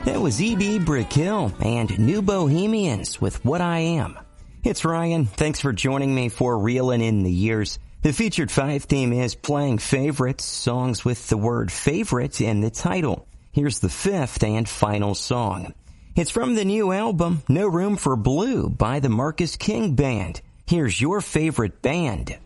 That was E.B. Brickhill and New Bohemians with What I Am. It's Ryan. Thanks for joining me for Reelin' in the Years. The featured 5 theme is playing favorites, songs with the word favorite in the title. Here's the 5th and final song. It's from the new album, No Room for Blue by the Marcus King Band. Here's your favorite band.